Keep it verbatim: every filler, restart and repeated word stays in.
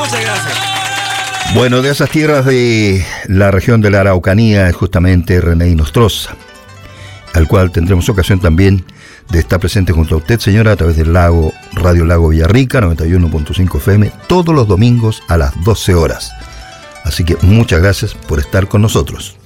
Muchas gracias. Bueno, de esas tierras de la región de la Araucanía es justamente René Nostroza, al cual tendremos ocasión también de estar presente junto a usted, señora, a través del Lago, Radio Lago Villarrica, noventa y uno punto cinco F M, todos los domingos a las doce horas. Así que muchas gracias por estar con nosotros.